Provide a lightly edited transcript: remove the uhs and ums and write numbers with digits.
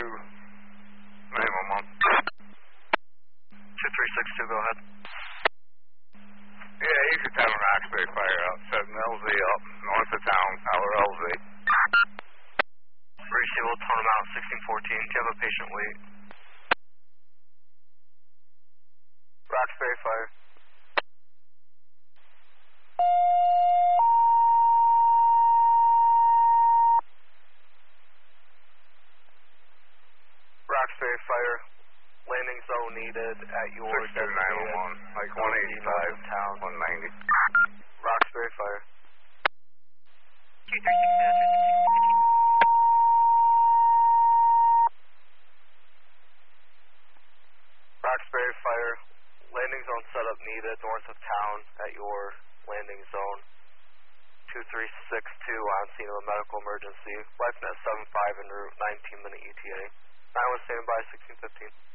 911. 2362, go ahead. Yeah, he's just having Roxbury fire out. 7 LZ up, north of town, Tower LZ. Receive, we'll tone him out, 1614. Do you have a patient wait? Roxbury fire. Roxbury fire. Landing zone needed at your 911, like 185, town. 190. Roxbury fire. 2360, Roxbury fire. Landing zone setup needed north of town at your landing zone. 2362 on scene of a medical emergency. LifeNet 75 en route, 19-minute ETA. 9-1 standing by, 1615.